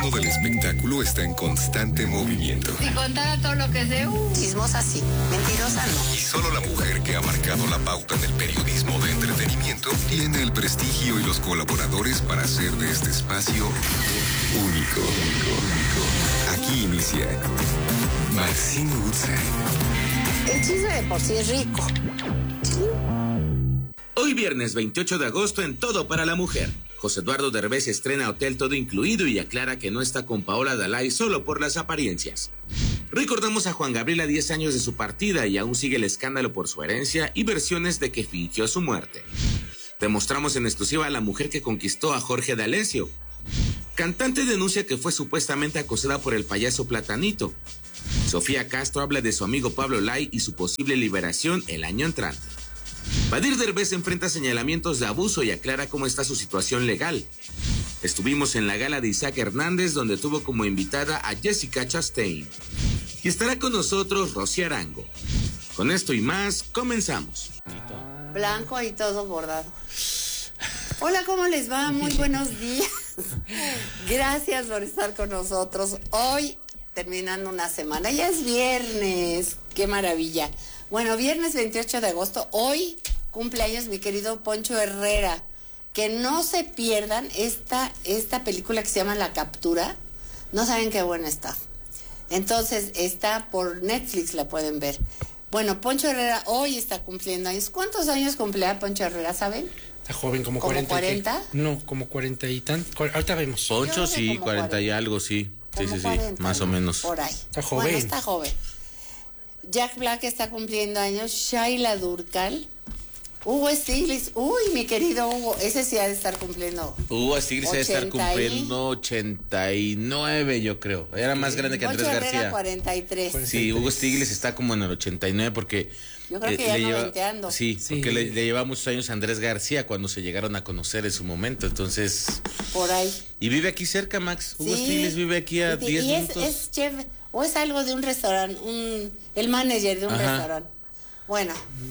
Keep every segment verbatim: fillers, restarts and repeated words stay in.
mundo del espectáculo está en constante movimiento. Si contara todo lo que sé, uh, chismosa sí, mentirosa no. Y solo la mujer que ha marcado la pauta en el periodismo de entretenimiento tiene el prestigio y los colaboradores para hacer de este espacio único. Aquí inicia Maxine Woodside. El chisme de por sí es rico. Hoy viernes veintiocho de agosto en Todo para la Mujer. José Eduardo Derbez estrena Hotel Todo Incluido y aclara que no está con Paola Dalai solo por las apariencias. Recordamos a Juan Gabriel a diez años de su partida y aún sigue el escándalo por su herencia y versiones de que fingió su muerte. Demostramos en exclusiva a la mujer que conquistó a Jorge D'Alessio. Cantante denuncia que fue supuestamente acosada por el payaso Platanito. Sofía Castro habla de su amigo Pablo Lai y su posible liberación el año entrante. Badir Derbez enfrenta señalamientos de abuso y aclara cómo está su situación legal. Estuvimos en la gala de Isaac Hernández, donde tuvo como invitada a Jessica Chastain. Y estará con nosotros Rosy Arango. Con esto y más, comenzamos. Blanco y todo bordado. Hola, ¿cómo les va? Muy buenos días. Gracias por estar con nosotros. Hoy, terminando una semana, ya es viernes. ¡Qué maravilla! Bueno, viernes veintiocho de agosto, hoy cumpleaños mi querido Poncho Herrera. Que no se pierdan esta, esta película que se llama La Captura. No saben qué buena está. Entonces, está por Netflix, la pueden ver. Bueno, Poncho Herrera hoy está cumpliendo años. ¿Cuántos años cumplea Poncho Herrera, saben? Está joven, como, ¿Como cuarenta. cuarenta? No, como cuarenta y tan. Ahorita vemos. Poncho sí, cuarenta y algo, sí. Sí, sí, sí, cuarenta, más o menos. Por ahí. Está joven. Bueno, está joven. Jack Black está cumpliendo años, Shaila Durcal, Hugo Stiglitz, uy, mi querido Hugo, ese sí ha de estar cumpliendo. Hugo Stiglitz ha de estar ochenta y- cumpliendo ochenta y nueve, yo creo. Era más grande que Andrés Poncho Herrera, García. cuarenta y tres. Sí, Hugo Stiglitz está como en el ochenta y nueve porque... Yo creo que ya le noventeando. Sí, Sí. porque le, le lleva muchos años a Andrés García cuando se llegaron a conocer en su momento, entonces... Por ahí. Y vive aquí cerca, Max. Hugo Sí. Stiglitz vive aquí a Y- diez y es, minutos. es chef, o es algo de un restaurante, un, el manager de un Ajá. restaurante. Bueno,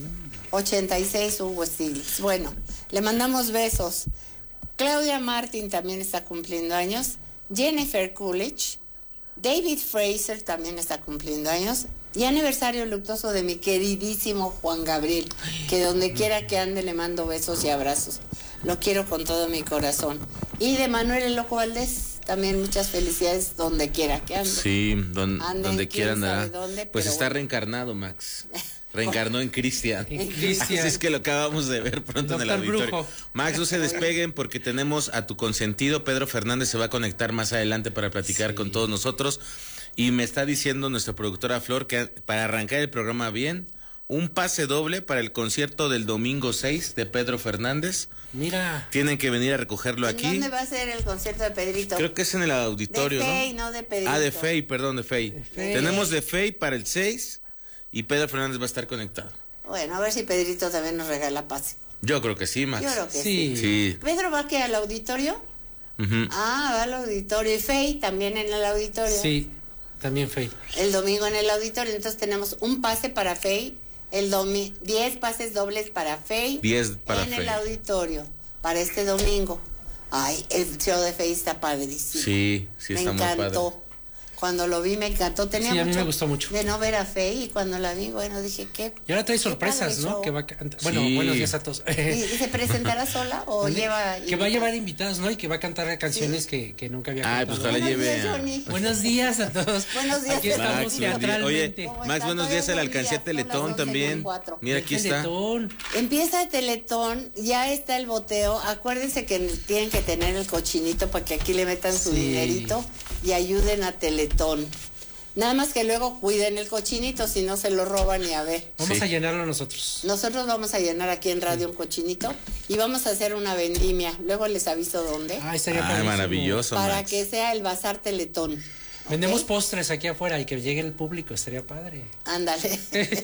ochenta y seis Hugo Stiglitz. Bueno, le mandamos besos. Claudia Martin también está cumpliendo años. Jennifer Coolidge. David Fraser también está cumpliendo años. Y aniversario luctuoso de mi queridísimo Juan Gabriel, que donde quiera que ande le mando besos y abrazos. Lo quiero con todo mi corazón. Y de Manuel El Loco Valdés, también muchas felicidades donde quiera que ande. Sí, don- Anden, donde quién quiera andará. sabe dónde, Pues pero está bueno. reencarnado, Max. Reencarnó en Cristian. En Cristian. Así es que lo acabamos de ver pronto en el Doctor auditorio. Brujo. Max, no se despeguen porque tenemos a tu consentido. Pedro Fernández se va a conectar más adelante para platicar Sí. con todos nosotros. Y me está diciendo nuestra productora Flor que para arrancar el programa bien, un pase doble para el concierto del domingo seis de Pedro Fernández. Mira. Tienen que venir a recogerlo ¿En aquí. dónde va a ser el concierto de Pedrito? Creo que es en el auditorio, de ¿no? Fey, no de Pedrito. Ah, de Fey, perdón, de Fey. Fey. Tenemos de Fey para el seis y Pedro Fernández va a estar conectado. Bueno, a ver si Pedrito también nos regala pase. Yo creo que sí, Max. Yo creo que sí. Sí. Sí. ¿Pedro va que al auditorio? Ujú. Ah, va al auditorio. Y Fey también en el auditorio. Sí, también Fey. El domingo en el auditorio. Entonces tenemos un pase para Fey, el domi diez pases dobles para Fey. diez para en Fey. el auditorio para este domingo. Ay, el show de Fey está padrísimo. Sí, sí me está muy encantó. padre. Cuando lo vi me encantó. Tenía Sí, a mí mucho me gustó mucho. de no ver a Fey y cuando la vi, bueno, dije, ¿qué? Y ahora trae qué sorpresas, padre ¿no? show. Que va a cantar. Bueno, Sí. buenos días a todos. ¿Y, y se presentará sola o ¿Dónde? lleva Que va a llevar invitados, ¿no? Y que va a cantar canciones Sí. que, que nunca había Ay, cantado. pues ojalá Buenos lleve días, a- Johnny. Buenos días a todos. Buenos días, Aquí Max, estamos buenos días. teatralmente. ¿Cómo Max, está? buenos días al Todavía alcancía son las Teletón doce con también. cuatro. Mira, aquí está. Teletón. Empieza el Teletón, ya está el boteo. Acuérdense que tienen que tener el cochinito para que aquí le metan su Sí. dinerito y ayuden a Teletón. Nada más que luego cuiden el cochinito, si no se lo roban y a ver. Vamos Sí. a llenarlo nosotros. Nosotros vamos a llenar aquí en radio un cochinito y vamos a hacer una vendimia. Luego les aviso dónde. Ay, estaría Ay, padrísimo. maravilloso, para Max. que sea el Bazar Teletón. Vendemos ¿Ok? postres aquí afuera y que llegue el público, estaría padre. Ándale.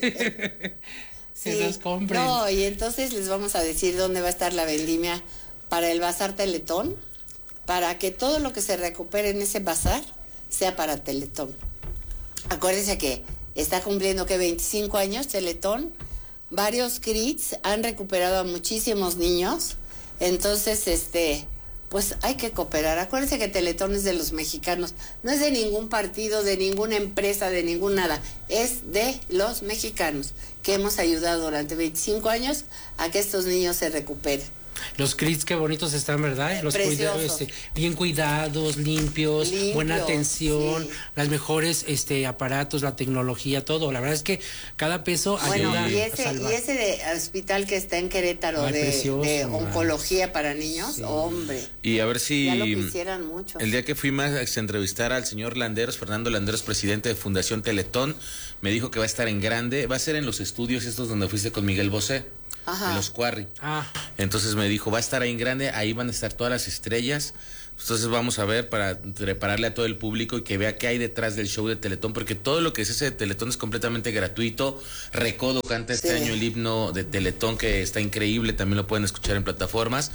Que los compren. No, y entonces les vamos a decir dónde va a estar la vendimia para el Bazar Teletón, para que todo lo que se recupere en ese bazar sea para Teletón. Acuérdense que está cumpliendo que veinticinco años Teletón, varios C R I Ts han recuperado a muchísimos niños, entonces este pues hay que cooperar. Acuérdense que Teletón es de los mexicanos, no es de ningún partido, de ninguna empresa, de ningún nada, es de los mexicanos que hemos ayudado durante veinticinco años a que estos niños se recuperen. Los crits, qué bonitos están, ¿verdad? Los Preciosos. cuida- este, bien cuidados, limpios, Limpios, buena atención, sí. las mejores este aparatos, la tecnología, todo. La verdad es que cada peso Bueno, ayuda y a ese, salvar. y ese de hospital que está en Querétaro, Ay, de, precioso, de ay. oncología para niños, Sí. hombre, Y a ver si ya lo quisieran mucho. el día que fui más a entrevistar al señor Landeros, Fernando Landeros, presidente de Fundación Teletón, me dijo que va a estar en grande, va a ser en los estudios estos donde fuiste con Miguel Bosé, Ajá. en los Quarry. Ah, Entonces me dijo, va a estar ahí en grande, ahí van a estar todas las estrellas. Entonces vamos a ver para prepararle a todo el público y que vea qué hay detrás del show de Teletón, porque todo lo que es ese de Teletón es completamente gratuito. Recodo canta este Sí. año el himno de Teletón, que está increíble, también lo pueden escuchar en plataformas.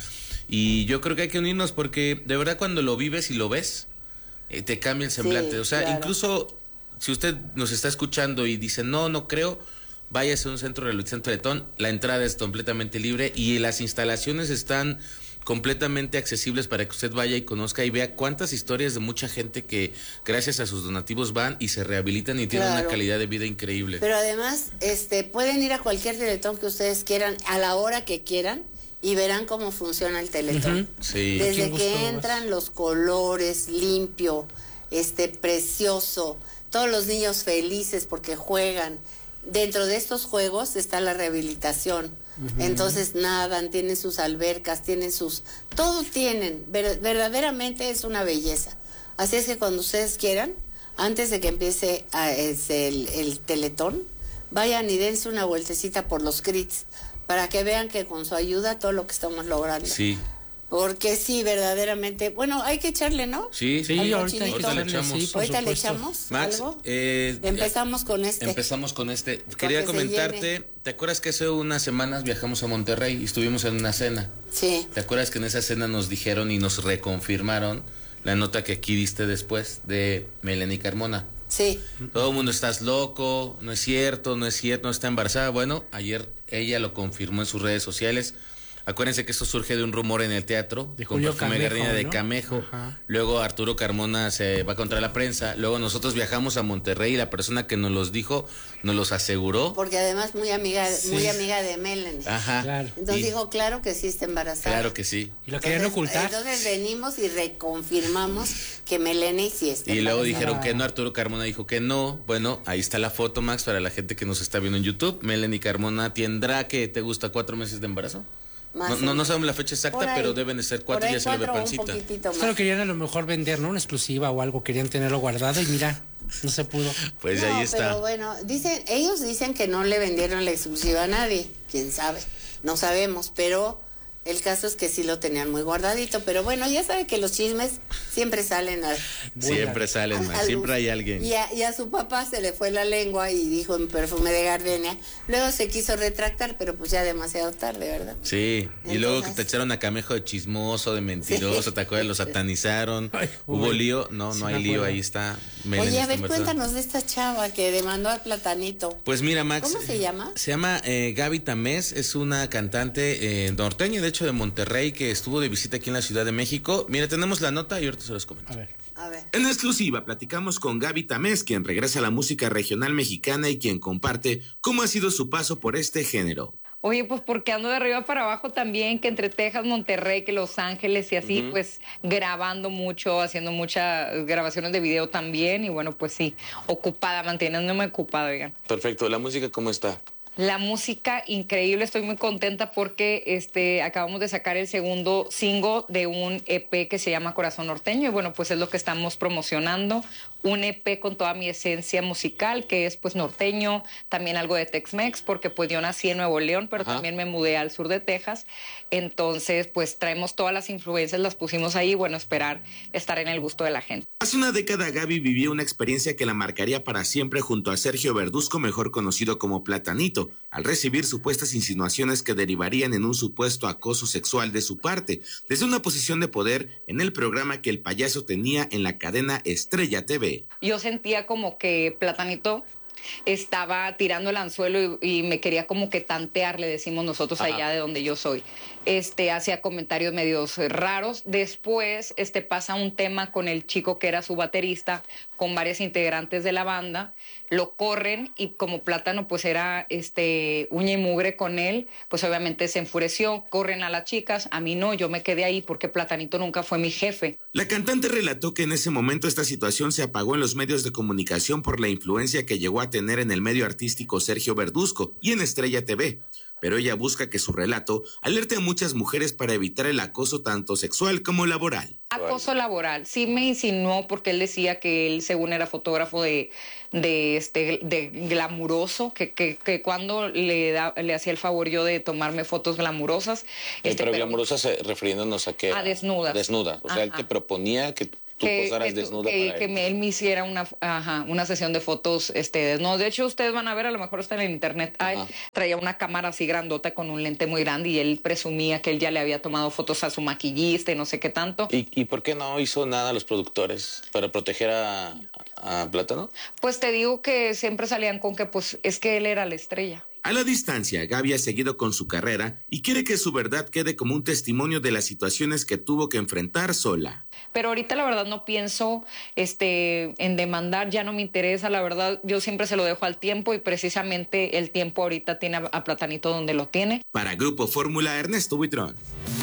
Y yo creo que hay que unirnos porque de verdad cuando lo vives y lo ves, eh, te cambia el semblante. Sí, o sea, claro. incluso si usted nos está escuchando y dice, no, no creo, váyase a un centro de rehabilitación Teletón, la entrada es completamente libre y las instalaciones están completamente accesibles para que usted vaya y conozca y vea cuántas historias de mucha gente que gracias a sus donativos van y se rehabilitan y tienen Claro. una calidad de vida increíble. Pero además, este, pueden ir a cualquier Teletón que ustedes quieran, a la hora que quieran, y verán cómo funciona el Teletón. Sí. Desde ¿Quién que gustó? entran los colores, limpio, este, precioso, todos los niños felices porque juegan. Dentro de estos juegos está la rehabilitación. Entonces nadan, tienen sus albercas, tienen sus... Todo tienen, ver- verdaderamente es una belleza. Así es que cuando ustedes quieran, antes de que empiece a- es el, el Teletón, vayan y dense una vueltecita por los crits para que vean que con su ayuda todo lo que estamos logrando. Sí, Porque sí, verdaderamente, bueno, hay que echarle, ¿no? sí, sí, Al ahorita hay que cochinito. Ahorita le echarle, echamos. sí, por Ahorita le supuesto. echamos Max, algo. eh, Empezamos con este. Empezamos con este. Quería que se comentarte, llene. ¿te acuerdas que hace unas semanas viajamos a Monterrey y estuvimos en una cena? Sí. ¿Te acuerdas que en esa cena nos dijeron y nos reconfirmaron la nota que aquí diste después de Melanie Carmona? Sí, Todo el mundo, estás loco, no es cierto, no es cierto, no está embarazada. Bueno, ayer ella lo confirmó en sus redes sociales. Acuérdense que esto surge de un rumor en el teatro, De con Julio Perfume Camejo, Gardenia de ¿no? Camejo. Ajá. Luego Arturo Carmona se va contra la prensa. Luego nosotros viajamos a Monterrey y la persona que nos los dijo nos los aseguró. porque además muy amiga, Sí. muy amiga de Melanie. Ajá. Claro. Entonces Y- dijo, claro que sí está embarazada. Claro que sí. Y lo querían Entonces- ocultar. Entonces venimos y reconfirmamos que Melanie sí está Y luego embarazada. dijeron que no, Arturo Carmona dijo que no. Bueno, ahí está la foto, Max, para la gente que nos está viendo en YouTube. Melanie Carmona tendrá, que te gusta, cuatro meses de embarazo. Más No, o no, no menos. sabemos la fecha Por exacta, ahí. pero deben de ser Por cuatro, ahí ya se le ve cuatro o un pancita. poquitito Esto lo más. querían a lo mejor vender, ¿no? Una exclusiva o algo, querían tenerlo guardado y mira, no se pudo. Pues No, ahí está. pero bueno, dicen, ellos dicen que no le vendieron la exclusiva a nadie, quién sabe, no sabemos, pero el caso es que sí lo tenían muy guardadito, pero bueno, ya sabe que los chismes siempre salen al... Siempre salen, a- Max, a siempre luz. hay alguien. Y a, y a su papá se le fue la lengua y dijo en Perfume de Gardenia, luego se quiso retractar, pero pues ya demasiado tarde, ¿verdad? Sí, y luego que Entonces- te echaron a Camejo de chismoso, de mentiroso, ¿te acuerdas? Lo satanizaron. Ay, ¿Hubo uy. lío? No, Sí no me hay lío, acuerdo. ahí está. Melanie Oye, a está ver, embarazada. cuéntanos de esta chava que demandó al Platanito. Pues mira, Max. ¿Cómo se llama? Se llama eh, Gaby Tamés, es una cantante eh, norteña, de hecho de Monterrey, que estuvo de visita aquí en la Ciudad de México. Mira, tenemos la nota y ahorita se los comento. A ver. A ver. En exclusiva platicamos con Gaby Tamés, quien regresa a la música regional mexicana y quien comparte cómo ha sido su paso por este género. Oye, pues porque ando de arriba para abajo también, que entre Texas, Monterrey, que Los Ángeles y así, pues grabando mucho, haciendo muchas grabaciones de video también y bueno, pues sí, ocupada, manteniéndome ocupada, oigan. Perfecto, ¿la música cómo está? La música increíble, estoy muy contenta porque este acabamos de sacar el segundo single de un E P que se llama Corazón Norteño y bueno, pues es lo que estamos promocionando, un E P con toda mi esencia musical que es pues norteño, también algo de Tex-Mex porque pues yo nací en Nuevo León, pero Ajá. también me mudé al sur de Texas, entonces pues traemos todas las influencias, las pusimos ahí, bueno, esperar estar en el gusto de la gente. Hace una década Gaby vivió una experiencia que la marcaría para siempre junto a Sergio Verduzco, mejor conocido como Platanito, al recibir supuestas insinuaciones que derivarían en un supuesto acoso sexual de su parte, desde una posición de poder en el programa que el payaso tenía en la cadena Estrella T V. Yo sentía como que Platanito estaba tirando el anzuelo y, y me quería como que tantear, le decimos nosotros allá Ajá. de donde yo soy. Este, hacía comentarios medios raros. Después este, pasa un tema con el chico que era su baterista, con varias integrantes de la banda. Lo corren y como Plátano pues era este, uña y mugre con él, pues obviamente se enfureció. Corren a las chicas, a mí no, yo me quedé ahí porque Platanito nunca fue mi jefe. La cantante relató que en ese momento esta situación se apagó en los medios de comunicación por la influencia que llegó a tener en el medio artístico Sergio Verduzco y en Estrella T V. Pero ella busca que su relato alerte a muchas mujeres para evitar el acoso tanto sexual como laboral. Acoso laboral, sí me insinuó porque él decía que él según era fotógrafo de, de este de glamuroso, que, que, que cuando le da, le hacía el favor yo de tomarme fotos glamurosas. Eh, este, pero glamurosas eh, refiriéndonos a qué? A desnudas. Desnudas, o sea, Ajá. él te proponía que tú que, posaras que, desnuda que, para que él. me, él me hiciera una, ajá, una sesión de fotos este, desnudas. De hecho, ustedes van a ver, a lo mejor está en el internet, ay, traía una cámara así grandota con un lente muy grande y él presumía que él ya le había tomado fotos a su maquillista y no sé qué tanto. ¿Y, y por qué no hizo nada los productores para proteger a, a Plátano? Pues te digo que siempre salían con que pues es que él era la estrella. A la distancia, Gaby ha seguido con su carrera y quiere que su verdad quede como un testimonio de las situaciones que tuvo que enfrentar sola. Pero ahorita la verdad no pienso este, en demandar, ya no me interesa, la verdad yo siempre se lo dejo al tiempo y precisamente el tiempo ahorita tiene a, a Platanito donde lo tiene. Para Grupo Fórmula, Ernesto Buitrón.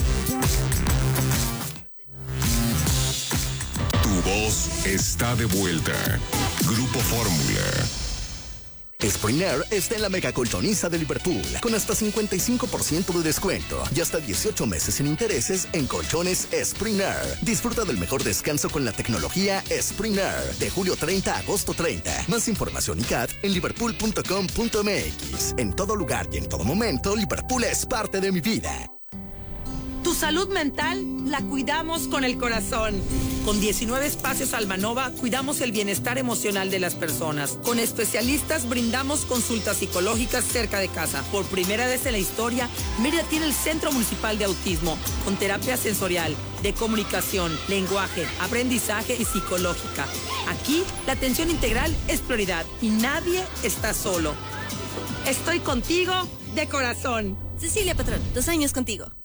Tu voz está de vuelta. Grupo Fórmula. Spring Air está en la mega colchoniza de Liverpool, con hasta cincuenta y cinco por ciento de descuento y hasta dieciocho meses sin intereses en colchones Spring Air. Disfruta del mejor descanso con la tecnología Spring Air, de julio treinta a agosto treinta. Más información y C A D en liverpool punto com punto m x. En todo lugar y en todo momento, Liverpool es parte de mi vida. Tu salud mental la cuidamos con el corazón. Con diecinueve espacios Almanova cuidamos el bienestar emocional de las personas. Con especialistas brindamos consultas psicológicas cerca de casa. Por primera vez en la historia, Mérida tiene el Centro Municipal de Autismo, con terapia sensorial, de comunicación, lenguaje, aprendizaje y psicológica. Aquí, la atención integral es prioridad y nadie está solo. Estoy contigo de corazón. Cecilia Patrón, dos años contigo.